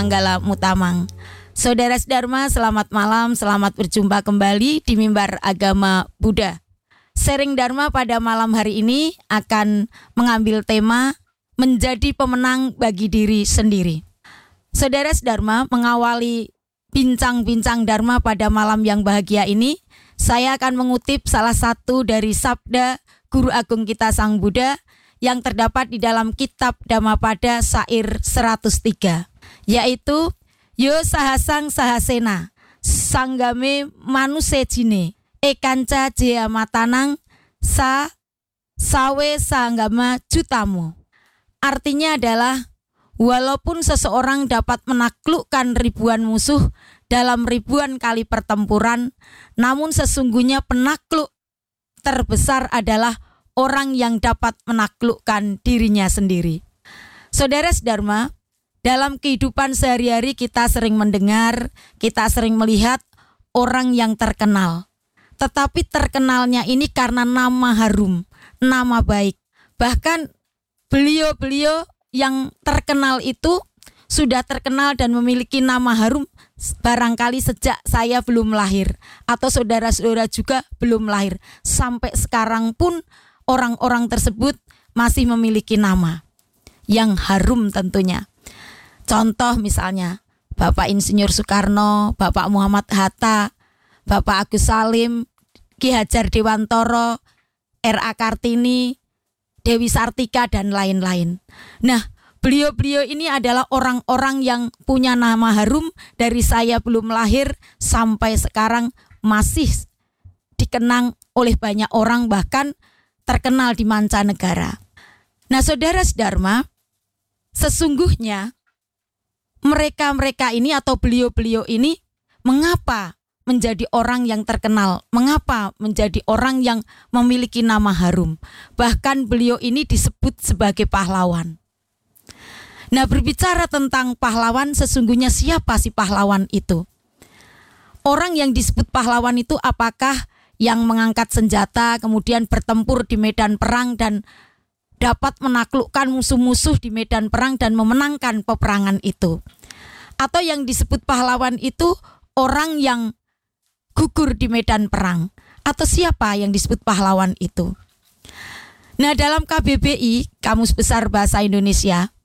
Anggala Mutamang. Saudara Dharma, selamat malam, selamat berjumpa kembali di Mimbar Agama Buddha. Sharing Dharma pada malam hari ini akan mengambil tema menjadi pemenang bagi diri sendiri. Saudara Dharma, mengawali bincang-bincang Dharma pada malam yang bahagia ini, saya akan mengutip salah satu dari sabda Guru Agung kita Sang Buddha yang terdapat di dalam kitab Dhammapada Syair 103, yaitu Yo sahasang sahasena sanggame manuse jine ekanca jea matanang sa sawe sanggama jutamu. Artinya adalah walaupun seseorang dapat menaklukkan ribuan musuh dalam ribuan kali pertempuran, namun sesungguhnya penakluk terbesar adalah orang yang dapat menaklukkan dirinya sendiri. Saudara Dharma, dalam kehidupan sehari-hari kita sering mendengar, kita sering melihat orang yang terkenal. Tetapi terkenalnya ini karena nama harum, nama baik. Bahkan beliau-beliau yang terkenal itu sudah terkenal dan memiliki nama harum barangkali sejak saya belum lahir. Atau saudara-saudara juga belum lahir. Sampai sekarang pun orang-orang tersebut masih memiliki nama yang harum tentunya. Contoh misalnya Bapak Insinyur Soekarno, Bapak Muhammad Hatta, Bapak Agus Salim, Ki Hajar Dewantoro, R.A. Kartini, Dewi Sartika, dan lain-lain. Nah, beliau-beliau ini adalah orang-orang yang punya nama harum dari saya belum lahir sampai sekarang masih dikenang oleh banyak orang, bahkan terkenal di mancanegara. Nah, saudara Dharma, sesungguhnya mereka-mereka ini atau beliau-beliau ini mengapa menjadi orang yang terkenal? Mengapa menjadi orang yang memiliki nama harum? Bahkan beliau ini disebut sebagai pahlawan. Nah, berbicara tentang pahlawan, sesungguhnya siapa si pahlawan itu? Orang yang disebut pahlawan itu apakah yang mengangkat senjata, kemudian bertempur di medan perang dan dapat menaklukkan musuh-musuh di medan perang dan memenangkan peperangan itu? Atau yang disebut pahlawan itu orang yang gugur di medan perang? Atau siapa yang disebut pahlawan itu? Nah, dalam KBBI, Kamus Besar Bahasa Indonesia,